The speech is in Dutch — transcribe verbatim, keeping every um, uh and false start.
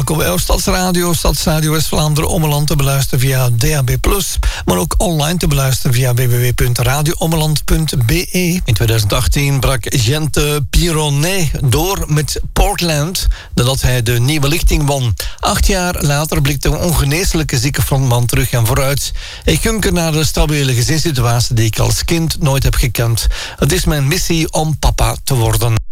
Welkom bij Stadsradio, Stadsradio West-Vlaanderen, Ommeland te beluisteren via D A B plus, maar ook online te beluisteren via w w w punt radio ommeland punt b e. In twintig achttien brak Gente Pironnet door met Portland, nadat hij de nieuwe lichting won. Acht jaar later blikte een ongeneeslijke zieke frontman terug en vooruit. Ik hunker naar de stabiele gezinssituatie die ik als kind nooit heb gekend. Het is mijn missie om papa te worden.